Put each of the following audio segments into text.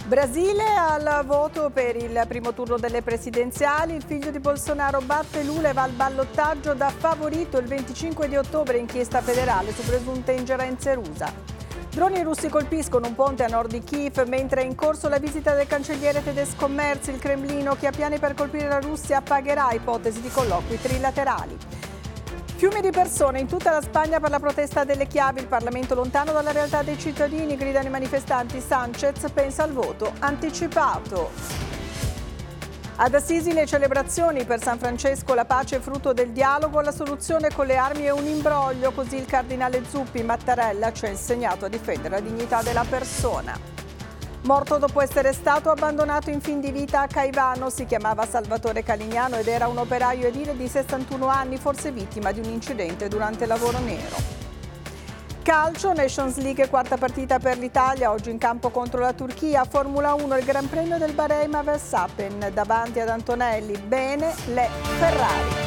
Brasile al voto per il primo turno delle presidenziali. Il figlio di Bolsonaro batte Lula e va al ballottaggio da favorito il 25 di ottobre, inchiesta federale su presunte ingerenze russe. Droni russi colpiscono un ponte a nord di Kiev mentre è in corso la visita del cancelliere tedesco Merz. Il Cremlino, che ha piani per colpire la Russia, pagherà ipotesi di colloqui trilaterali. Fiumi di persone in tutta la Spagna per la protesta delle chiavi. Il Parlamento lontano dalla realtà dei cittadini, gridano i manifestanti. Sánchez pensa al voto anticipato. Ad Assisi le celebrazioni per San Francesco, la pace è frutto del dialogo, la soluzione con le armi è un imbroglio, così il cardinale Zuppi. Mattarella ci ha insegnato a difendere la dignità della persona. Morto dopo essere stato abbandonato in fin di vita a Caivano, si chiamava Salvatore Calignano ed era un operaio edile di 61 anni, forse vittima di un incidente durante il lavoro nero. Calcio, Nations League, quarta partita per l'Italia, oggi in campo contro la Turchia. Formula 1, il Gran Premio del Bahrain a Verstappen, davanti ad Antonelli. Bene le Ferrari.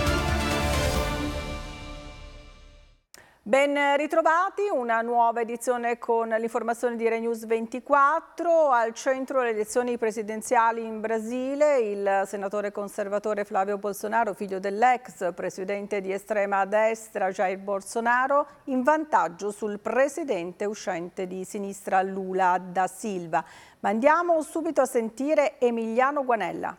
Ben ritrovati, una nuova edizione con l'informazione di Rai News 24. Al centro le elezioni presidenziali in Brasile, il senatore conservatore Flavio Bolsonaro, figlio dell'ex presidente di estrema destra Jair Bolsonaro, in vantaggio sul presidente uscente di sinistra Lula da Silva. Ma andiamo subito a sentire Emiliano Guanella.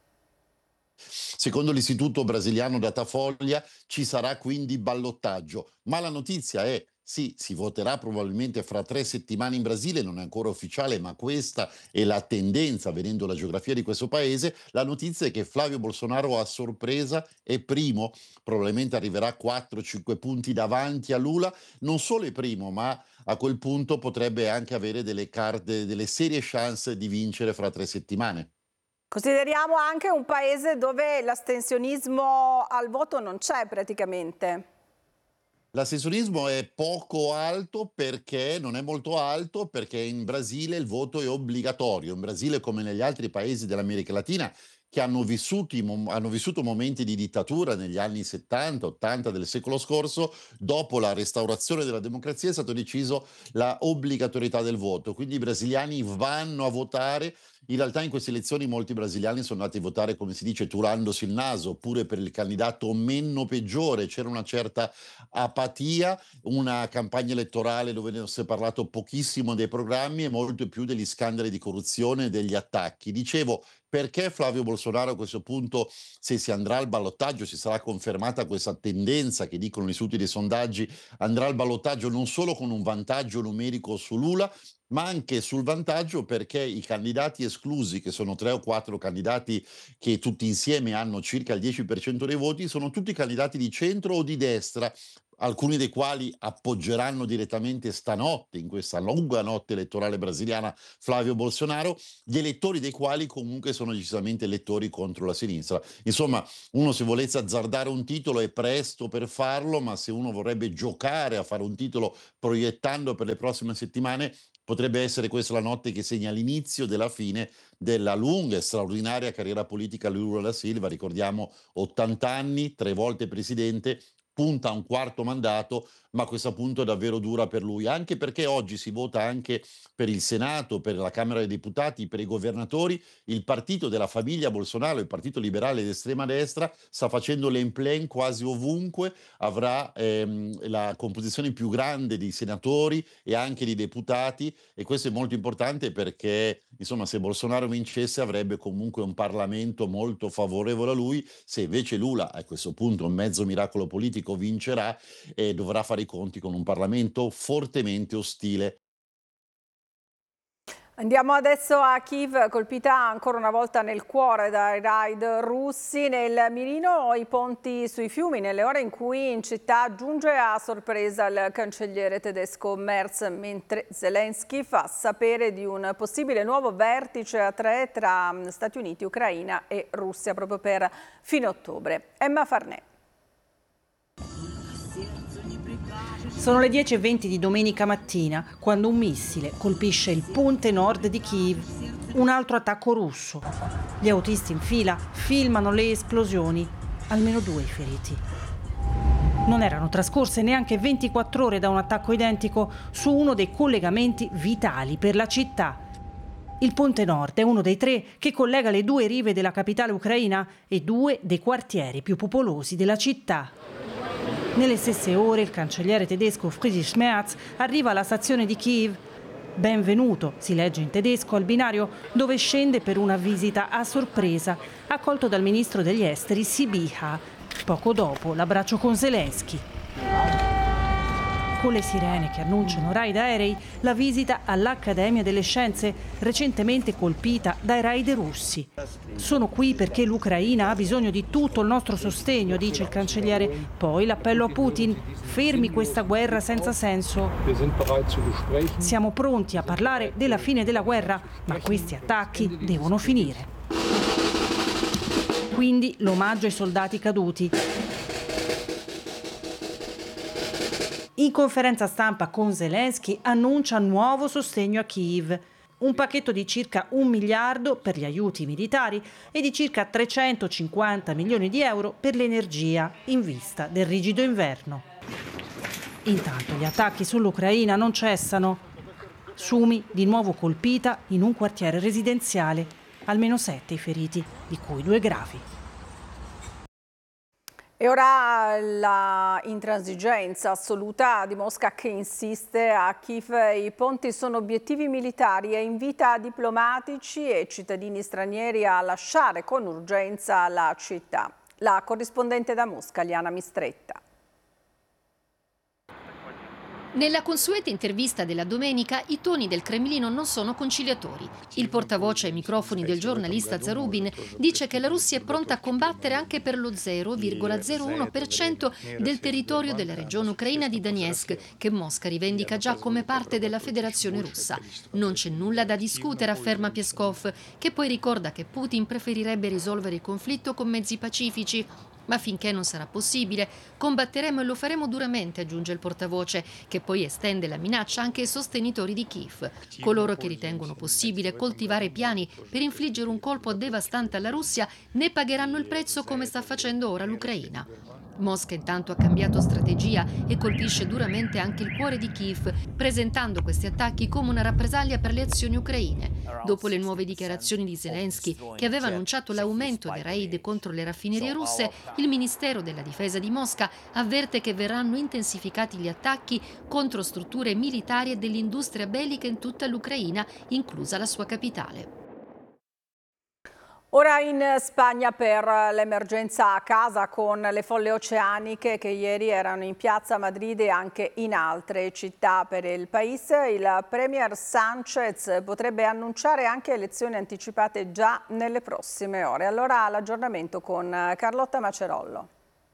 Secondo l'istituto brasiliano Datafolha ci sarà quindi ballottaggio, ma la notizia è sì, si voterà probabilmente fra 3 settimane in Brasile, non è ancora ufficiale, ma questa è la tendenza, vedendo la geografia di questo paese. La notizia è che Flavio Bolsonaro a sorpresa è primo, probabilmente arriverà 4-5 punti davanti a Lula, non solo è primo, ma a quel punto potrebbe anche avere delle carte, delle serie chance di vincere fra 3 settimane. Consideriamo anche un paese dove l'astensionismo al voto non c'è praticamente. L'astensionismo è poco alto perché non è molto alto perché in Brasile il voto è obbligatorio. In Brasile, come negli altri paesi dell'America Latina che hanno vissuto momenti di dittatura negli anni 70-80 del secolo scorso, dopo la restaurazione della democrazia è stato deciso la obbligatorietà del voto. Quindi i brasiliani vanno a votare. In realtà in queste elezioni molti brasiliani sono andati a votare, come si dice, turandosi il naso, oppure per il candidato meno peggiore. C'era una certa apatia, una campagna elettorale dove si è parlato pochissimo dei programmi e molto più degli scandali di corruzione e degli attacchi. Dicevo, perché Flavio Bolsonaro a questo punto, se si andrà al ballottaggio, si sarà confermata questa tendenza che dicono gli istituti dei sondaggi, andrà al ballottaggio non solo con un vantaggio numerico su Lula, ma anche sul vantaggio perché i candidati esclusi, che sono 3 o 4 candidati che tutti insieme hanno circa il 10% dei voti, sono tutti candidati di centro o di destra, alcuni dei quali appoggeranno direttamente stanotte, in questa lunga notte elettorale brasiliana, Flavio Bolsonaro, gli elettori dei quali comunque sono decisamente elettori contro la sinistra. Insomma, uno se volesse azzardare un titolo è presto per farlo, ma se uno vorrebbe giocare a fare un titolo proiettando per le prossime settimane, potrebbe essere questa la notte che segna l'inizio della fine della lunga e straordinaria carriera politica di Lula da Silva. Ricordiamo 80 anni, 3 volte presidente, punta a un quarto mandato, ma questa punto è davvero dura per lui, anche perché oggi si vota anche per il Senato, per la Camera dei Deputati, per i governatori. Il partito della famiglia Bolsonaro, il partito liberale d'estrema destra, sta facendo l'en-plein quasi ovunque, avrà la composizione più grande di senatori e anche di deputati, e questo è molto importante perché, insomma, se Bolsonaro vincesse avrebbe comunque un Parlamento molto favorevole a lui. Se invece Lula, a questo punto un mezzo miracolo politico, vincerà e dovrà fare i conti con un Parlamento fortemente ostile. Andiamo adesso a Kiev, colpita ancora una volta nel cuore dai raid russi. Nel mirino i ponti sui fiumi, nelle ore in cui in città giunge a sorpresa il cancelliere tedesco Merz, mentre Zelensky fa sapere di un possibile nuovo vertice a 3 tra Stati Uniti, Ucraina e Russia proprio per fine ottobre. Emma Farnè. Sono le 10:20 di domenica mattina quando un missile colpisce il ponte nord di Kiev. Un altro attacco russo. Gli autisti in fila filmano le esplosioni. Almeno 2 i feriti. Non erano trascorse neanche 24 ore da un attacco identico su uno dei collegamenti vitali per la città. Il Ponte Nord è uno dei 3 che collega le 2 rive della capitale ucraina e 2 dei quartieri più popolosi della città. Nelle stesse ore il cancelliere tedesco Friedrich Merz arriva alla stazione di Kiev. Benvenuto, si legge in tedesco, al binario dove scende per una visita a sorpresa, accolto dal ministro degli esteri Sibiha. Poco dopo l'abbraccio con Zelensky. Con le sirene che annunciano raid aerei, la visita all'Accademia delle Scienze, recentemente colpita dai raid russi. Sono qui perché l'Ucraina ha bisogno di tutto il nostro sostegno, dice il cancelliere. Poi l'appello a Putin: fermi questa guerra senza senso. Siamo pronti a parlare della fine della guerra, ma questi attacchi devono finire. Quindi l'omaggio ai soldati caduti. In conferenza stampa con Zelensky annuncia nuovo sostegno a Kiev, un pacchetto di circa 1 miliardo per gli aiuti militari e di circa 350 milioni di euro per l'energia in vista del rigido inverno. Intanto gli attacchi sull'Ucraina non cessano. Sumi di nuovo colpita in un quartiere residenziale, almeno 7 i feriti, di cui 2 gravi. E ora la intransigenza assoluta di Mosca che insiste a Kiev. I ponti sono obiettivi militari e invita diplomatici e cittadini stranieri a lasciare con urgenza la città. La corrispondente da Mosca, Liana Mistretta. Nella consueta intervista della domenica i toni del Cremlino non sono conciliatori. Il portavoce ai microfoni del giornalista Zarubin dice che la Russia è pronta a combattere anche per lo 0,01% del territorio della regione ucraina di Donetsk, che Mosca rivendica già come parte della Federazione russa. Non c'è nulla da discutere, afferma Peskov, che poi ricorda che Putin preferirebbe risolvere il conflitto con mezzi pacifici. Ma finché non sarà possibile, combatteremo e lo faremo duramente, aggiunge il portavoce, che poi estende la minaccia anche ai sostenitori di Kiev, coloro che ritengono possibile coltivare piani per infliggere un colpo devastante alla Russia, ne pagheranno il prezzo come sta facendo ora l'Ucraina. Mosca intanto ha cambiato strategia e colpisce duramente anche il cuore di Kiev, presentando questi attacchi come una rappresaglia per le azioni ucraine. Dopo le nuove dichiarazioni di Zelensky, che aveva annunciato l'aumento dei raid contro le raffinerie russe, il Ministero della Difesa di Mosca avverte che verranno intensificati gli attacchi contro strutture militari e dell'industria bellica in tutta l'Ucraina, inclusa la sua capitale. Ora in Spagna per l'emergenza a casa con le folle oceaniche che ieri erano in piazza Madrid e anche in altre città per il paese. Il premier Sánchez potrebbe annunciare anche elezioni anticipate già nelle prossime ore. Allora l'aggiornamento con Carlotta Macerollo.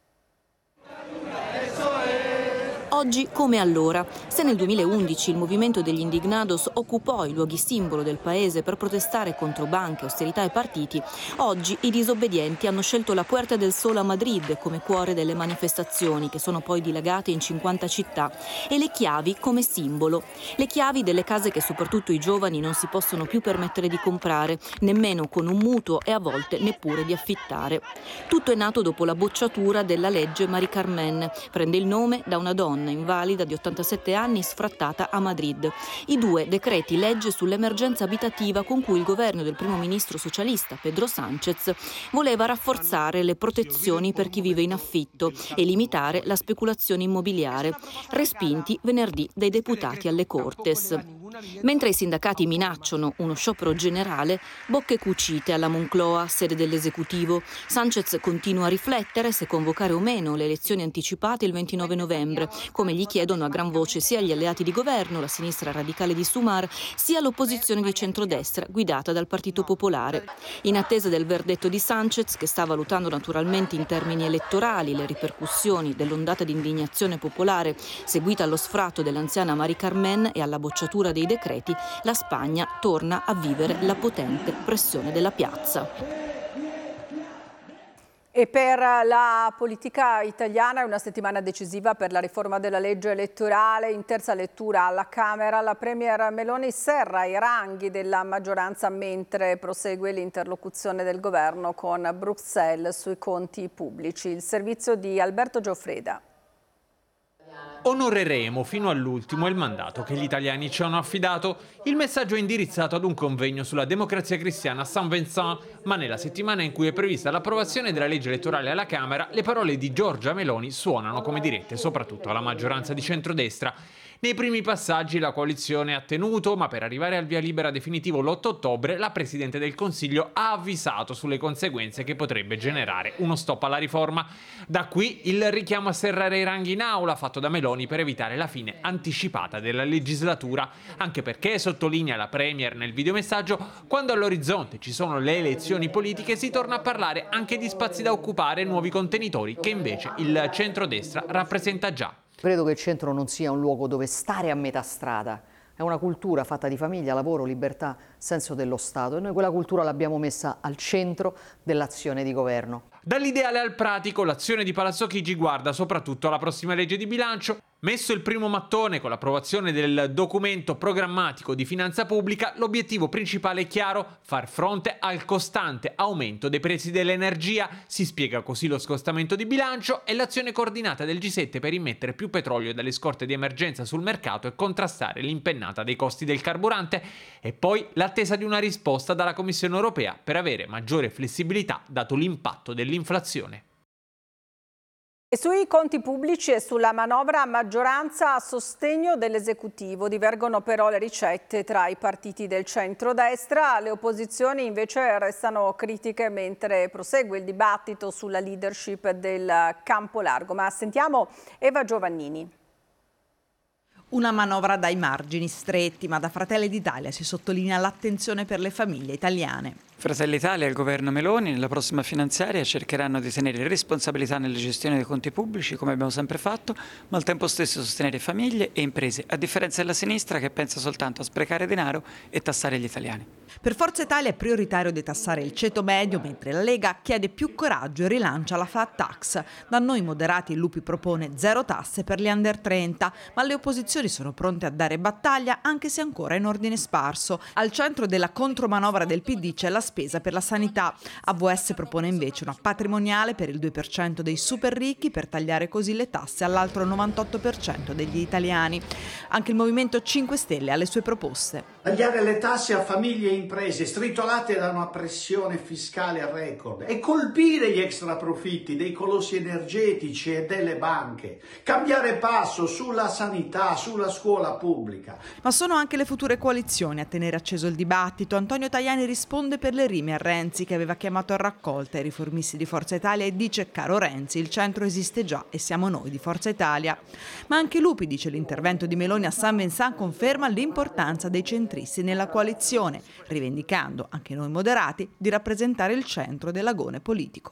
Oggi come allora, se nel 2011 il movimento degli indignados occupò i luoghi simbolo del paese per protestare contro banche, austerità e partiti, oggi i disobbedienti hanno scelto la Puerta del Sol a Madrid come cuore delle manifestazioni, che sono poi dilagate in 50 città, e le chiavi come simbolo. Le chiavi delle case che soprattutto i giovani non si possono più permettere di comprare, nemmeno con un mutuo e a volte neppure di affittare. Tutto è nato dopo la bocciatura della legge Mari Carmen. Prende il nome da una donna invalida di 87 anni sfrattata a Madrid. I 2 decreti legge sull'emergenza abitativa con cui il governo del primo ministro socialista Pedro Sánchez voleva rafforzare le protezioni per chi vive in affitto e limitare la speculazione immobiliare, respinti venerdì dai deputati alle Cortes. Mentre i sindacati minacciano uno sciopero generale, bocche cucite alla Moncloa, sede dell'esecutivo. Sánchez continua a riflettere se convocare o meno le elezioni anticipate il 29 novembre, come gli chiedono a gran voce sia gli alleati di governo, la sinistra radicale di Sumar, sia l'opposizione di centrodestra guidata dal Partito Popolare. In attesa del verdetto di Sánchez, che sta valutando naturalmente in termini elettorali le ripercussioni dell'ondata di indignazione popolare seguita allo sfratto dell'anziana Mari Carmen e alla bocciatura dei decreti, la Spagna torna a vivere la potente pressione della piazza. E per la politica italiana è una settimana decisiva per la riforma della legge elettorale. In terza lettura alla Camera la premier Meloni serra i ranghi della maggioranza mentre prosegue l'interlocuzione del governo con Bruxelles sui conti pubblici. Il servizio di Alberto Gioffreda. Onoreremo fino all'ultimo il mandato che gli italiani ci hanno affidato. Il messaggio è indirizzato ad un convegno sulla democrazia cristiana a Saint-Vincent, ma nella settimana in cui è prevista l'approvazione della legge elettorale alla Camera, le parole di Giorgia Meloni suonano come dirette soprattutto alla maggioranza di centrodestra. Nei primi passaggi la coalizione ha tenuto, ma per arrivare al via libera definitivo l'8 ottobre la Presidente del Consiglio ha avvisato sulle conseguenze che potrebbe generare uno stop alla riforma. Da qui il richiamo a serrare i ranghi in aula fatto da Meloni per evitare la fine anticipata della legislatura, anche perché, sottolinea la Premier nel videomessaggio, quando all'orizzonte ci sono le elezioni politiche si torna a parlare anche di spazi da occupare e nuovi contenitori che invece il centrodestra rappresenta già. Credo che il centro non sia un luogo dove stare a metà strada, è una cultura fatta di famiglia, lavoro, libertà, senso dello Stato e noi quella cultura l'abbiamo messa al centro dell'azione di governo. Dall'ideale al pratico, l'azione di Palazzo Chigi guarda soprattutto alla prossima legge di bilancio. Messo il primo mattone con l'approvazione del documento programmatico di finanza pubblica, l'obiettivo principale è chiaro: far fronte al costante aumento dei prezzi dell'energia. Si spiega così lo scostamento di bilancio e l'azione coordinata del G7 per immettere più petrolio dalle scorte di emergenza sul mercato e contrastare l'impennata dei costi del carburante. E poi l'attesa di una risposta dalla Commissione europea per avere maggiore flessibilità dato l'impatto dell'inflazione. E sui conti pubblici e sulla manovra a maggioranza a sostegno dell'esecutivo divergono però le ricette tra i partiti del centrodestra. Le opposizioni invece restano critiche mentre prosegue il dibattito sulla leadership del campo largo. Ma sentiamo Eva Giovannini. Una manovra dai margini stretti, ma da Fratelli d'Italia si sottolinea l'attenzione per le famiglie italiane. Fratelli d'Italia e il governo Meloni nella prossima finanziaria cercheranno di tenere responsabilità nella gestione dei conti pubblici, come abbiamo sempre fatto, ma al tempo stesso sostenere famiglie e imprese, a differenza della sinistra che pensa soltanto a sprecare denaro e tassare gli italiani. Per Forza Italia è prioritario detassare il ceto medio, mentre la Lega chiede più coraggio e rilancia la flat tax. Da noi moderati il Lupi propone zero tasse per gli under 30, ma le opposizioni sono pronte a dare battaglia anche se ancora in ordine sparso. Al centro della contromanovra del PD c'è la spesa per la sanità. AVS propone invece una patrimoniale per il 2% dei super ricchi per tagliare così le tasse all'altro 98% degli italiani. Anche il Movimento 5 Stelle ha le sue proposte. Tagliare le tasse a famiglie e imprese stritolate da una pressione fiscale a record e colpire gli extraprofitti dei colossi energetici e delle banche. Cambiare passo sulla sanità, sulla scuola pubblica. Ma sono anche le future coalizioni a tenere acceso il dibattito. Antonio Tajani risponde per le rime a Renzi, che aveva chiamato a raccolta i riformisti di Forza Italia e dice: caro Renzi, il centro esiste già e siamo noi di Forza Italia. Ma anche Lupi dice: l'intervento di Meloni a Saint-Vincent conferma l'importanza dei centristi nella coalizione, rivendicando, anche noi moderati, di rappresentare il centro dell'agone politico.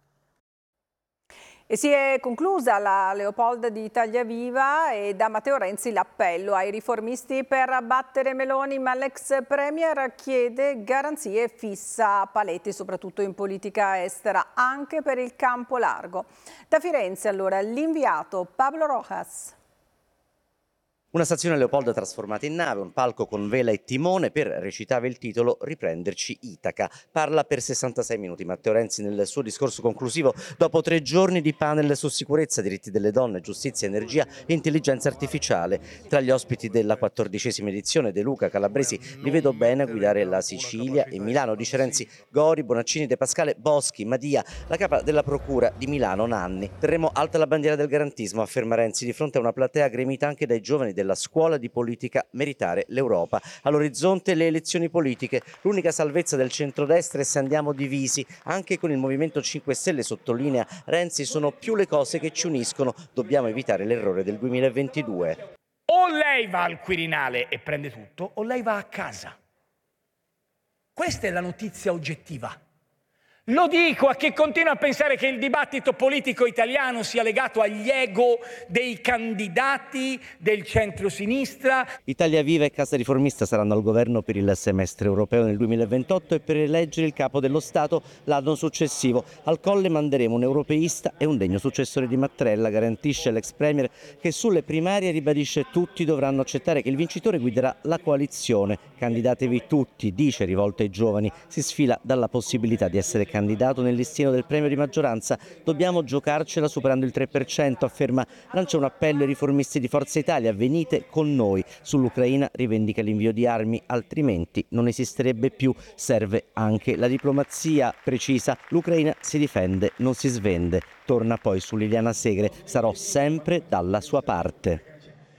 E si è conclusa la Leopolda di Italia Viva e da Matteo Renzi l'appello ai riformisti per abbattere Meloni, ma l'ex Premier chiede garanzie, fissa paletti soprattutto in politica estera, anche per il campo largo. Da Firenze allora l'inviato Pablo Rojas. Una stazione Leopolda trasformata in nave, un palco con vela e timone per, recitava il titolo, riprenderci Itaca. Parla per 66 minuti Matteo Renzi nel suo discorso conclusivo dopo 3 giorni di panel su sicurezza, diritti delle donne, giustizia, energia e intelligenza artificiale. Tra gli ospiti della 14ª edizione De Luca, Calabresi, li vedo bene a guidare la Sicilia e Milano, dice Renzi, Gori, Bonaccini, De Pascale, Boschi, Madia, la capa della procura di Milano Nanni. Terremo alta la bandiera del garantismo, afferma Renzi, di fronte a una platea gremita anche dai giovani della scuola di politica Meritare l'Europa. All'orizzonte le elezioni politiche, l'unica salvezza del centrodestra è se andiamo divisi, anche con il Movimento 5 Stelle, sottolinea Renzi, sono più le cose che ci uniscono, dobbiamo evitare l'errore del 2022. O lei va al Quirinale e prende tutto, o lei va a casa. Questa è la notizia oggettiva. Lo dico a chi continua a pensare che il dibattito politico italiano sia legato agli ego dei candidati del centro-sinistra. Italia Viva e Casa Riformista saranno al governo per il semestre europeo nel 2028 e per eleggere il capo dello Stato l'anno successivo. Al Colle manderemo un europeista e un degno successore di Mattarella, garantisce l'ex premier, che sulle primarie ribadisce tutti dovranno accettare che il vincitore guiderà la coalizione. Candidatevi tutti, dice, rivolto ai giovani, si sfila dalla possibilità di essere candidato nel listino del premio di maggioranza. Dobbiamo giocarcela superando il 3%, afferma. Lancia un appello ai riformisti di Forza Italia: venite con noi. Sull'Ucraina rivendica l'invio di armi, altrimenti non esisterebbe più. Serve anche la diplomazia, precisa. L'Ucraina si difende, non si svende. Torna poi su Liliana Segre: sarò sempre dalla sua parte.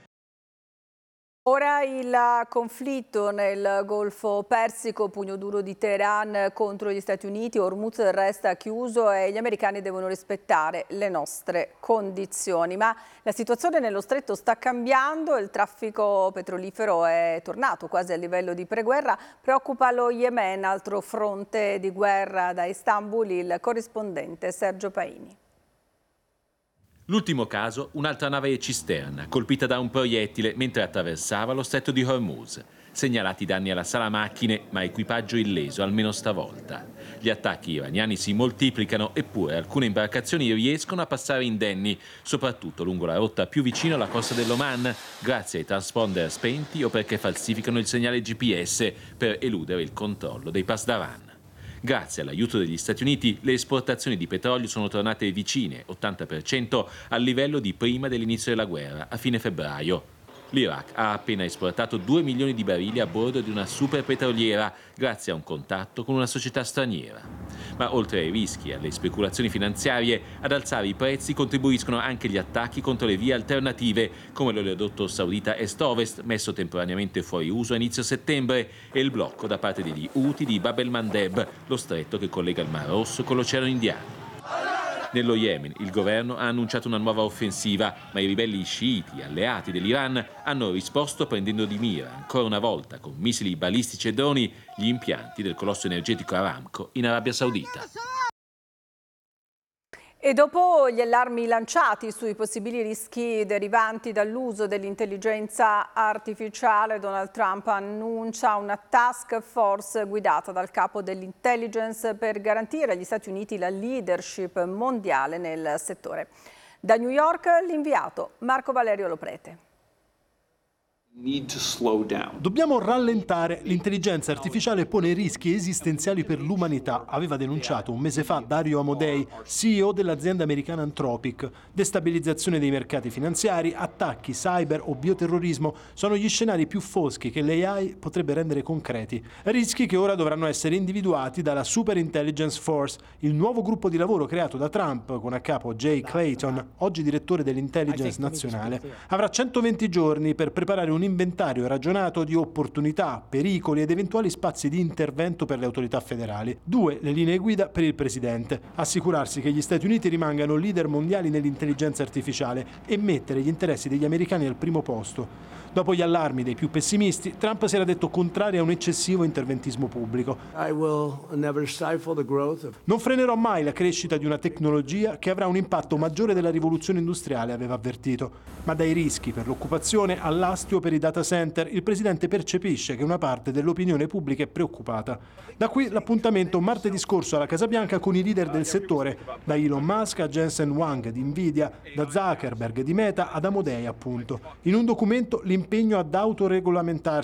Ora il conflitto nel Golfo Persico, pugno duro di Teheran contro gli Stati Uniti, Hormuz resta chiuso e gli americani devono rispettare le nostre condizioni. Ma la situazione nello stretto sta cambiando, il traffico petrolifero è tornato quasi al livello di preguerra, preoccupa lo Yemen, altro fronte di guerra. Da Istanbul il corrispondente Sergio Paini. L'ultimo caso, un'altra nave cisterna, colpita da un proiettile mentre attraversava lo stretto di Hormuz. Segnalati danni alla sala macchine, ma equipaggio illeso almeno stavolta. Gli attacchi iraniani si moltiplicano, eppure alcune imbarcazioni riescono a passare indenni, soprattutto lungo la rotta più vicina alla costa dell'Oman, grazie ai transponder spenti o perché falsificano il segnale GPS per eludere il controllo dei pasdaran. Grazie all'aiuto degli Stati Uniti, le esportazioni di petrolio sono tornate vicine, 80%, al livello di prima dell'inizio della guerra, a fine febbraio. L'Iraq ha appena esportato 2 milioni di barili a bordo di una super petroliera, grazie a un contatto con una società straniera. Ma oltre ai rischi e alle speculazioni finanziarie, ad alzare i prezzi contribuiscono anche gli attacchi contro le vie alternative, come l'oleodotto saudita Est-Ovest, messo temporaneamente fuori uso a inizio settembre, e il blocco da parte degli Houthi di Bab el-Mandeb, lo stretto che collega il Mar Rosso con l'Oceano Indiano. Nello Yemen il governo ha annunciato una nuova offensiva, ma i ribelli sciiti, alleati dell'Iran, hanno risposto prendendo di mira, ancora una volta, con missili balistici e droni, gli impianti del colosso energetico Aramco in Arabia Saudita. E dopo gli allarmi lanciati sui possibili rischi derivanti dall'uso dell'intelligenza artificiale, Donald Trump annuncia una task force guidata dal capo dell'intelligence per garantire agli Stati Uniti la leadership mondiale nel settore. Da New York l'inviato Marco Valerio Loprete. Dobbiamo rallentare. L'intelligenza artificiale pone rischi esistenziali per l'umanità, aveva denunciato un mese fa Dario Amodei, CEO dell'azienda americana Anthropic. Destabilizzazione dei mercati finanziari, attacchi, cyber o bioterrorismo sono gli scenari più foschi che l'AI potrebbe rendere concreti. Rischi che ora dovranno essere individuati dalla Super Intelligence Force, il nuovo gruppo di lavoro creato da Trump con a capo Jay Clayton, oggi direttore dell'intelligence nazionale. Avrà 120 giorni per preparare un inventario ragionato di opportunità, pericoli ed eventuali spazi di intervento per le autorità federali. 2 le linee guida per il Presidente: assicurarsi che gli Stati Uniti rimangano leader mondiali nell'intelligenza artificiale e mettere gli interessi degli americani al primo posto. Dopo gli allarmi dei più pessimisti, Trump si era detto contrario a un eccessivo interventismo pubblico. Non frenerò mai la crescita di una tecnologia che avrà un impatto maggiore della rivoluzione industriale, aveva avvertito. Ma dai rischi per l'occupazione all'astio per i data center, il Presidente percepisce che una parte dell'opinione pubblica è preoccupata. Da qui l'appuntamento martedì scorso alla Casa Bianca con i leader del settore, da Elon Musk a Jensen Huang di Nvidia, da Zuckerberg di Meta ad Amodei, appunto. In un documento l'impegno ad autoregolamentarsi